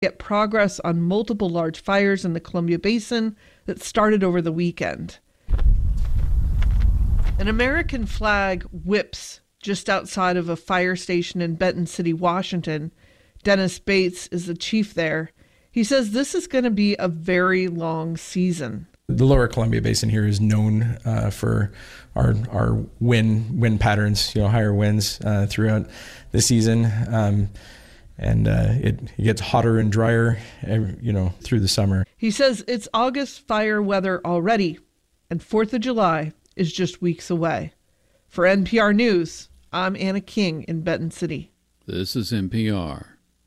Get progress on multiple large fires in the Columbia Basin that started over the weekend. An American flag whips just outside of a fire station in Benton City, Washington. Dennis Bates is the chief there. He says this is going to be a very long season. The lower Columbia Basin here is known for our wind patterns, higher winds throughout the season. And it gets hotter and drier, through the summer. He says it's August fire weather already, and 4th of July is just weeks away. For NPR News, I'm Anna King in Benton City. This is NPR.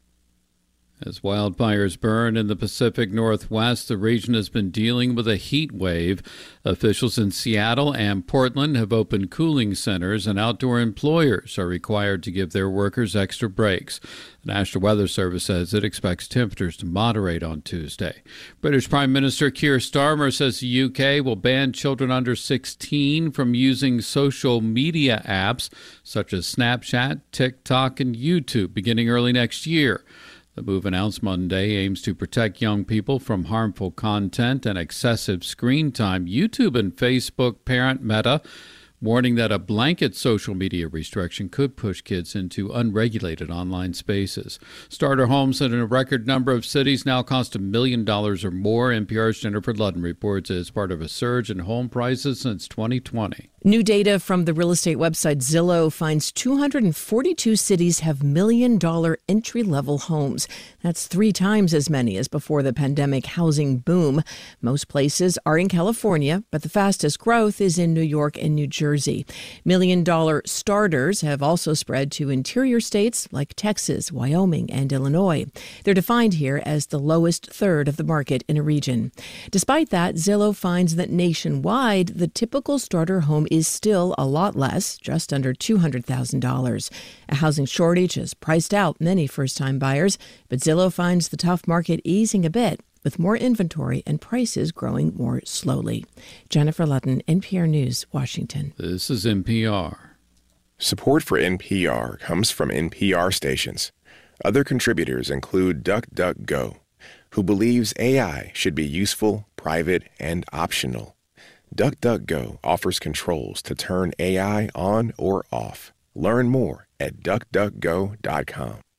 As wildfires burn in the Pacific Northwest, the region has been dealing with a heat wave. Officials in Seattle and Portland have opened cooling centers, and outdoor employers are required to give their workers extra breaks. The National Weather Service says it expects temperatures to moderate on Tuesday. British Prime Minister Keir Starmer says the UK will ban children under 16 from using social media apps such as Snapchat, TikTok, and YouTube beginning early next year. The move announced Monday aims to protect young people from harmful content and excessive screen time. YouTube and Facebook parent Meta warning that a blanket social media restriction could push kids into unregulated online spaces. Starter homes in a record number of cities now cost $1 million or more. NPR's Jennifer Ludden reports as part of a surge in home prices since 2020. New data from the real estate website Zillow finds 242 cities have $1 million entry-level homes. That's 3 times as many as before the pandemic housing boom. Most places are in California, but the fastest growth is in New York and New Jersey. $1 million starters have also spread to interior states like Texas, Wyoming, and Illinois. They're defined here as the lowest third of the market in a region. Despite that, Zillow finds that nationwide, the typical starter home is still a lot less, just under $200,000. A housing shortage has priced out many first-time buyers, but Zillow finds the tough market easing a bit, with more inventory and prices growing more slowly. Jennifer Ludden, NPR News, Washington. This is NPR. Support for NPR comes from NPR stations. Other contributors include DuckDuckGo, who believes AI should be useful, private, and optional. DuckDuckGo offers controls to turn AI on or off. Learn more at DuckDuckGo.com.